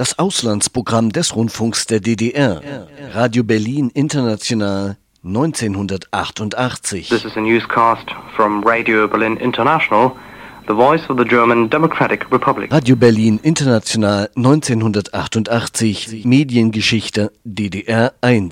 Das Auslandsprogramm des Rundfunks der DDR. Radio Berlin International 1988. This is a newscast from Radio Berlin International, the voice of the German Democratic Republic. Radio Berlin International 1988. Mediengeschichte DDR 1.